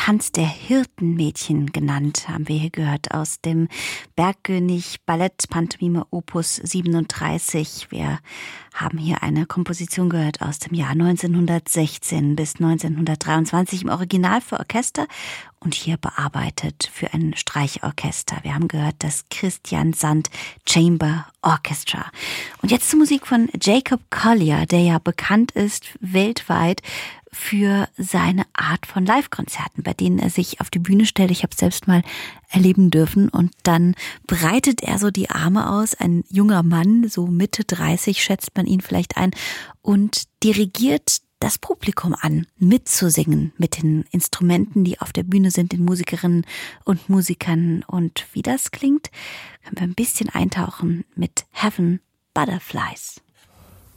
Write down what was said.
Tanz der Hirtenmädchen genannt, haben wir hier gehört aus dem Bergkönig Ballett Pantomime Opus 37. Wir haben hier eine Komposition gehört aus dem Jahr 1916 bis 1923 im Original für Orchester und hier bearbeitet für ein Streichorchester. Wir haben gehört das Christian Sand Chamber Orchestra. Und jetzt zur Musik von Jacob Collier, der ja bekannt ist weltweit für seine Art von Live-Konzerten, bei denen er sich auf die Bühne stellt. Ich habe es selbst mal erleben dürfen und dann breitet er so die Arme aus, ein junger Mann, so Mitte 30 schätzt man ihn vielleicht ein, und dirigiert das Publikum an, mitzusingen mit den Instrumenten, die auf der Bühne sind, den Musikerinnen und Musikern. Und wie das klingt, können wir ein bisschen eintauchen mit Heaven Butterflies.